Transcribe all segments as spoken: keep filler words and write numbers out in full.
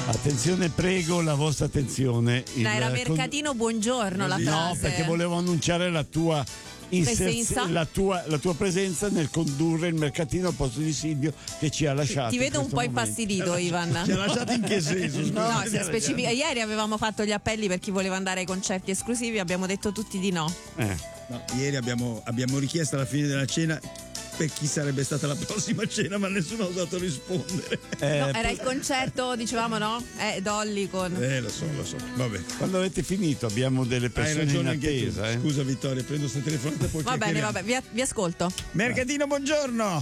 Attenzione, prego la vostra attenzione. Il No, era mercatino, buongiorno la frase. No, perché volevo annunciare la tua inserz- la tua, la tua presenza nel condurre il mercatino al posto di Silvio, che ci ha lasciato. Ti vedo un po' momento. impastidito, Ivan. Ci ha lasciato in che senso? No, no, si specifica. Ieri avevamo fatto gli appelli per chi voleva andare ai concerti esclusivi, abbiamo detto tutti di no. Eh. No, ieri abbiamo, abbiamo richiesto alla fine della cena per chi sarebbe stata la prossima cena, ma nessuno ha osato rispondere. Eh, No, era il concerto, dicevamo, no? Eh, Dolly con. Eh, lo so, lo so. Vabbè. Quando avete finito abbiamo delle Hai persone in ragione anche tu. attesa. Eh. Scusa Vittoria, prendo sta telefonata e poi Va bene, chiacchieriamo. vabbè, vi, vi ascolto. Mercatino, buongiorno.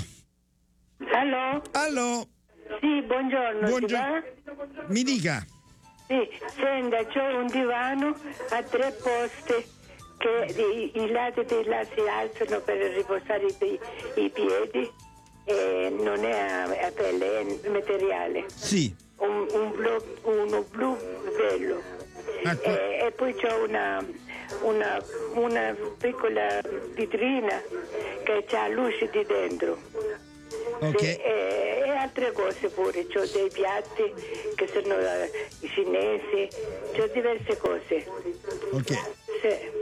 Allo? Allo, Sì, buongiorno. Buongiorno. Ti va? mi dica. Sì, senta, c'ho un divano a tre posti che i, i lati di là si alzano per riposare i, i piedi e non è a, a pelle, è materiale. Sì. Un, un blu, uno blu bello. Ecco. E, e poi c'ho una, una, una piccola vetrina che ha luce di dentro. Ok. Sì, e, e altre cose pure, c'ho dei piatti che sono eh, i cinesi, c'ho diverse cose. Ok. Sì.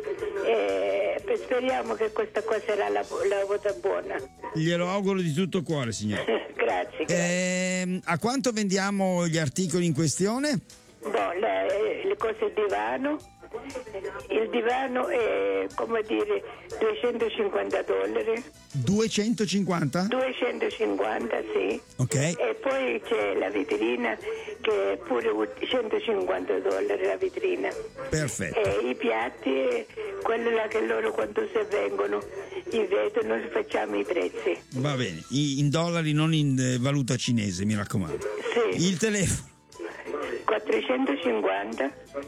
E speriamo che questa qua sarà la, la volta buona. Glielo auguro di tutto cuore, signore. Grazie. grazie. Ehm, a quanto vendiamo gli articoli in questione? Boh, le, le cose divano. Il divano è, come dire, duecentocinquanta dollari. duecentocinquanta? duecentocinquanta, sì. Ok. E poi c'è la vetrina che è pure centocinquanta dollari la vetrina. Perfetto. E i piatti, quello là che loro quando se vengono, li vedono, facciamo i prezzi. Va bene, I- in dollari, non in eh, valuta cinese, mi raccomando. Sì. Il telefono? quattrocentocinquanta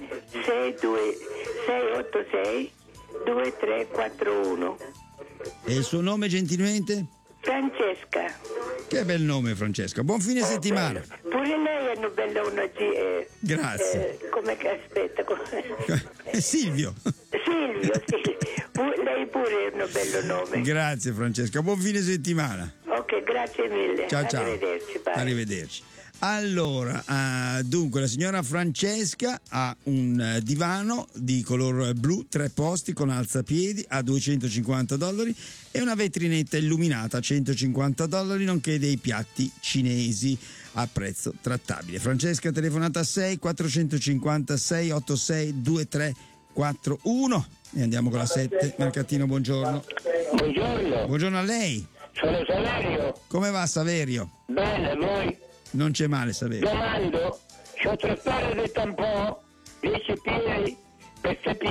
sei otto sei due tre quattro uno. E il suo nome gentilmente? Francesca. Che bel nome, Francesca. Buon fine settimana. Pure lei è una bella una eh, Grazie. eh, come che aspetta? come- Eh, Silvio. Silvio, sì. Pu- lei pure è un bello nome. Grazie Francesca, buon fine settimana. Ok, grazie mille. Ciao ciao. Arrivederci, bye. Arrivederci. Allora, ah, dunque la signora Francesca ha un eh, divano di color blu, tre posti con alzapiedi a duecentocinquanta dollari e una vetrinetta illuminata a centocinquanta dollari, nonché dei piatti cinesi a prezzo trattabile. Francesca, telefonata a sei quattrocentocinquanta sei ottantasei ventitré quarantuno e andiamo con la sette. Mercatino, buongiorno. Buongiorno, Buongiorno a lei. sono Saverio. Come va Saverio? Bene, voi? Non c'è male Saverio. Domando, c'ho tre palle di tampò, dieci piedi, per